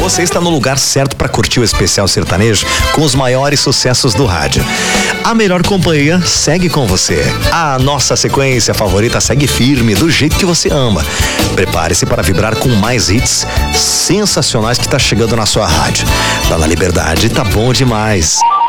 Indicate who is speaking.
Speaker 1: Você está no lugar certo para curtir o especial sertanejo com os maiores sucessos do rádio. A melhor companhia segue com você. A nossa sequência favorita segue firme, do jeito que você ama. Prepare-se para vibrar com mais hits sensacionais que tá chegando na sua rádio. Tá na Liberdade, tá bom demais.